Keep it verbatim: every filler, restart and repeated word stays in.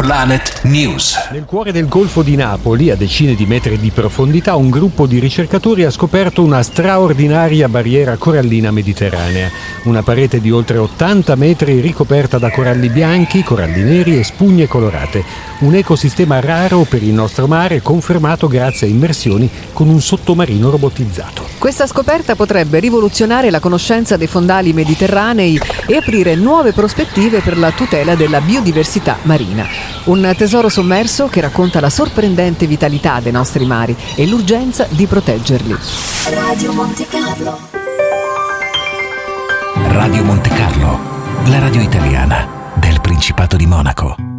Planet News. Nel cuore del Golfo di Napoli, a decine di metri di profondità, un gruppo di ricercatori ha scoperto una straordinaria barriera corallina mediterranea. Una parete di oltre ottanta metri ricoperta da coralli bianchi, coralli neri e spugne colorate. Un ecosistema raro per il nostro mare, confermato grazie a immersioni con un sottomarino robotizzato. Questa scoperta potrebbe rivoluzionare la conoscenza dei fondali mediterranei e aprire nuove prospettive per la tutela della biodiversità marina. Un tesoro sommerso che racconta la sorprendente vitalità dei nostri mari e l'urgenza di proteggerli. Radio Monte Carlo. Radio Monte Carlo, la radio italiana del Principato di Monaco.